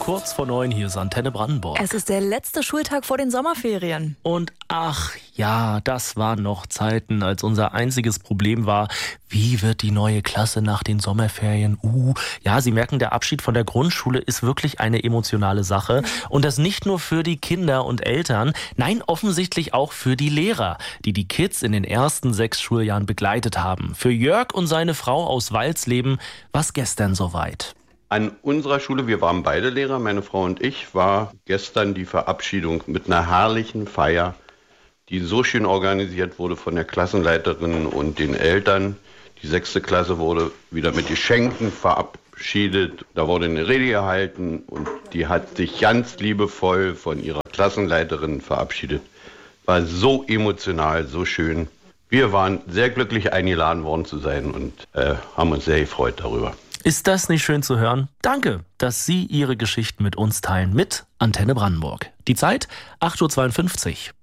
kurz vor 9, hier ist Antenne Brandenburg. Es ist der letzte Schultag vor den Sommerferien. Und ach ja, das waren noch Zeiten, als unser einziges Problem war, wie wird die neue Klasse nach den Sommerferien? Ja, Sie merken, der Abschied von der Grundschule ist wirklich eine emotionale Sache. Und das nicht nur für die Kinder und Eltern, nein, offensichtlich auch für die Lehrer, die die Kids in den ersten 6 Schuljahren begleitet haben. Für Jörg und seine Frau aus Walsleben war es gestern soweit. An unserer Schule, wir waren beide Lehrer, meine Frau und ich, war gestern die Verabschiedung mit einer herrlichen Feier, die so schön organisiert wurde von der Klassenleiterin und den Eltern. Die 6. Klasse wurde wieder mit Geschenken verabschiedet. Da wurde eine Rede gehalten und die hat sich ganz liebevoll von ihrer Klassenleiterin verabschiedet. War so emotional, so schön. Wir waren sehr glücklich, eingeladen worden zu sein und haben uns sehr gefreut darüber. Ist das nicht schön zu hören? Danke, dass Sie Ihre Geschichten mit uns teilen, mit Antenne Brandenburg. Die Zeit 8:52 Uhr.